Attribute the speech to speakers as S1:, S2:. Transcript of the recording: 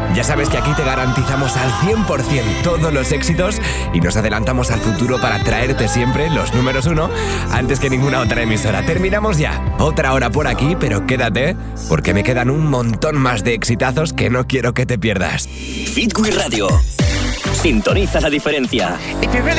S1: Ya sabes que aquí te garantizamos al 100% todos los éxitos y nos adelantamos al futuro para traerte siempre los números 1 antes que ninguna otra emisora. Terminamos ya. Otra hora por aquí, pero quédate porque me quedan un montón más de exitazos que no quiero que te pierdas.
S2: Hit Wii Radio. Sintoniza la diferencia.
S3: If you really